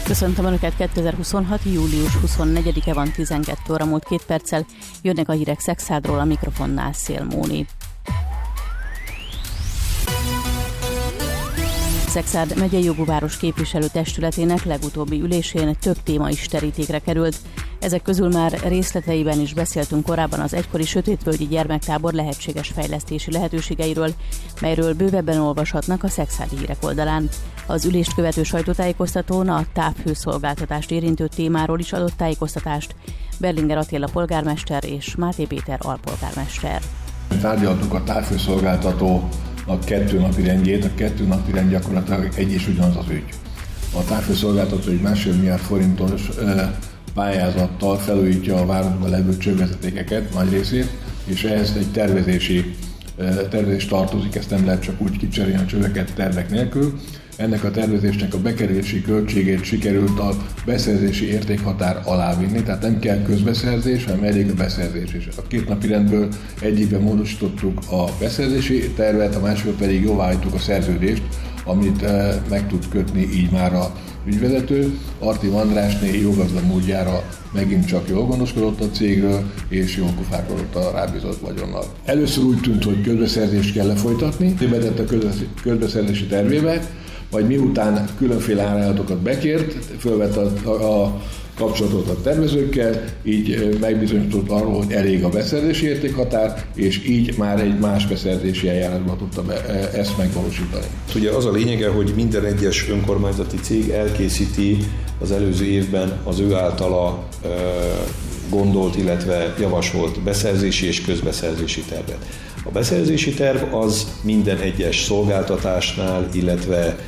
Köszöntöm Önöket, 2026. július 24-e van, 12 óra múlt 2 perccel. Jönnek a hírek Szekszádról, a mikrofonnál Szél Móni. Szexárd megyei jogú város képviselőtestületének legutóbbi ülésén több téma is terítékre került. Ezek közül már részleteiben is beszéltünk korábban az egykori Sötétvölgyi gyermektábor lehetséges fejlesztési lehetőségeiről, melyről bővebben olvashatnak a Szekszárdi hírek oldalán. Az ülést követő sajtótájékoztatón a távhőszolgáltatást érintő témáról is adott tájékoztatást Berlinger Attila polgármester és Máté Péter alpolgármester. Tárgyaltuk a távhőszolgáltató a 2 napi rendjét, a 2 napi rend gyakorlatilag egy és ugyanaz az ügy. A távhőszolgáltató egy 1,5 milliárd forintos pályázattal felújítja a városban levő csővezetékeket nagy részét, és ehhez egy tervezés tartozik, ezt nem lehet csak úgy kicserélni a csöveket tervek nélkül. Ennek a tervezésnek a bekerülési költségét sikerült a beszerzési értékhatár alá vinni, tehát nem kell közbeszerzés, hanem elég a beszerzés is. A 2 napi rendből egyikben módosítottuk a beszerzési tervet, a másikban pedig jóváhagytuk a szerződést, amit meg tud kötni így már a ügyvezető. Artim Andrásné jogazda módjára megint csak jól gondoskodott a cégről, és jól kufákolott a rábízott vagyonnal. Először úgy tűnt, hogy közbeszerzést kell lefolytatni, betett a közbeszerzési tervébe, vagy miután különféle árajánlatokat bekért, fölvette a kapcsolatot a tervezőkkel, így megbizonyított arról, hogy elég a beszerzési értékhatár, és így már egy más beszerzési eljárásban tudta ezt megvalósítani. Ugye az a lényege, hogy minden egyes önkormányzati cég elkészíti az előző évben az ő általa gondolt, illetve javasolt beszerzési és közbeszerzési tervet. A beszerzési terv az minden egyes szolgáltatásnál, illetve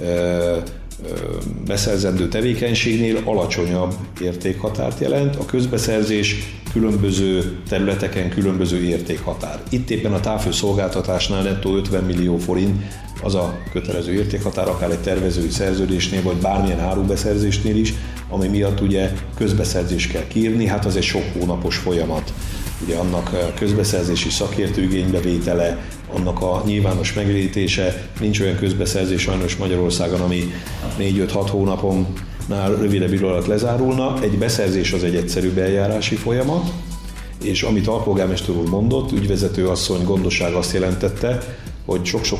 beszerzendő tevékenységnél alacsonyabb értékhatárt jelent, a közbeszerzés különböző területeken különböző értékhatár. Itt éppen a távhőszolgáltatásnál nettó 50 millió forint az a kötelező értékhatár, akár egy tervezői szerződésnél, vagy bármilyen árubeszerzésnél is, ami miatt ugye közbeszerzést kell kiírni, hát az egy sok hónapos folyamat. Ugye annak közbeszerzési szakértő igénybevétele, annak a nyilvános megjelentése, nincs olyan közbeszerzés sajnos Magyarországon, ami 4-5-6 hónaponnál rövidebb idő alatt lezárulna. Egy beszerzés az egy egyszerűbb eljárási folyamat, és amit alpolgármester úr mondott, ügyvezető asszony gondossága azt jelentette, hogy sok-sok